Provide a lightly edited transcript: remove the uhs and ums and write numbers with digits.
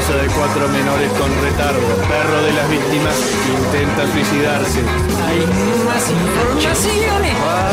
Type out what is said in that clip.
causa de 4 menores con retardo. Perro de las víctimas intenta suicidarse. Hay más informaciones.